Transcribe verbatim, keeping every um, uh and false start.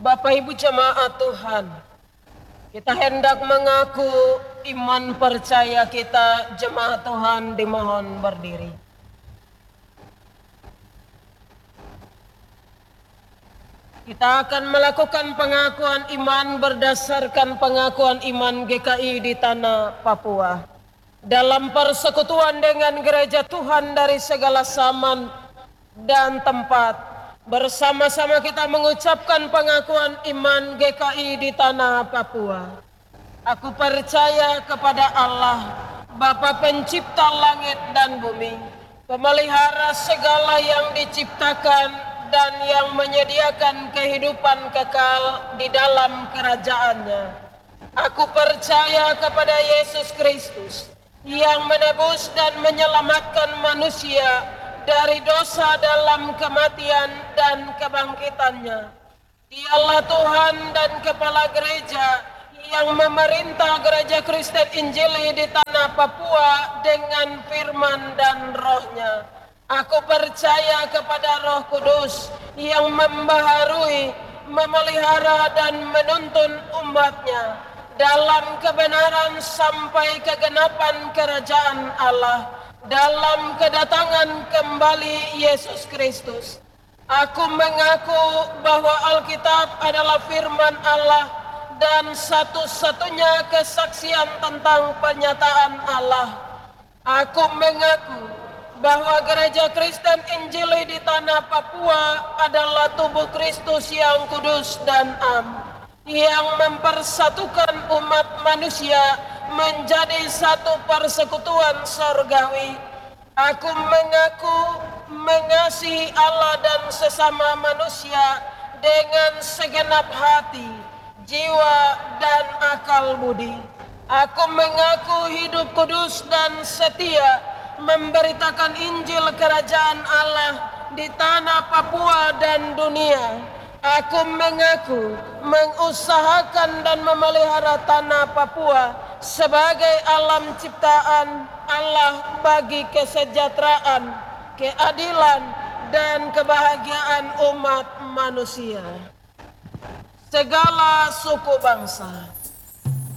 Bapak Ibu jemaat Tuhan, kita hendak mengaku iman percaya kita. Jemaat Tuhan dimohon berdiri. Kita akan melakukan pengakuan iman berdasarkan pengakuan iman G K I di tanah Papua. Dalam persekutuan dengan gereja Tuhan dari segala zaman dan tempat, bersama-sama kita mengucapkan pengakuan iman G K I di tanah Papua. Aku percaya kepada Allah, Bapa Pencipta langit dan bumi, pemelihara segala yang diciptakan dan yang menyediakan kehidupan kekal di dalam kerajaannya. Aku percaya kepada Yesus Kristus yang menebus dan menyelamatkan manusia dari dosa dalam kematian dan kebangkitannya. Dialah Tuhan dan Kepala Gereja yang memerintah Gereja Kristen Injili di tanah Papua dengan firman dan rohnya. Aku percaya kepada Roh Kudus yang membaharui, memelihara dan menuntun umatnya dalam kebenaran sampai kegenapan kerajaan Allah, dalam kedatangan kembali Yesus Kristus. Aku mengaku bahwa Alkitab adalah firman Allah dan satu-satunya kesaksian tentang penyataan Allah. Aku mengaku bahwa Gereja Kristen Injili di tanah Papua adalah tubuh Kristus yang kudus dan am, yang mempersatukan umat manusia menjadi satu persekutuan sorgawi. Aku mengaku mengasihi Allah dan sesama manusia dengan segenap hati, jiwa, dan akal budi. Aku mengaku hidup kudus dan setia memberitakan Injil Kerajaan Allah di tanah Papua dan dunia. Aku mengaku mengusahakan dan memelihara tanah Papua sebagai alam ciptaan Allah bagi kesejahteraan, keadilan, dan kebahagiaan umat manusia. Segala suku bangsa